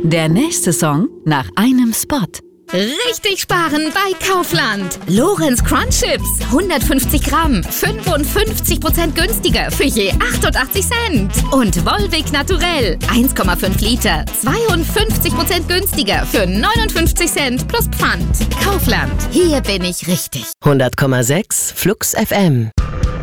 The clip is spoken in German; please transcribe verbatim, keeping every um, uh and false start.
Der nächste Song nach einem Spot. Richtig sparen bei Kaufland. Lorenz Crunch Chips, hundertfünfzig Gramm, fünfundfünfzig Prozent günstiger für je achtundachtzig Cent. Und Volvic Naturell, eins Komma fünf Liter, zweiundfünfzig Prozent günstiger für neunundfünfzig Cent plus Pfand. Kaufland, hier bin ich richtig. hundert Komma sechs Flux F M.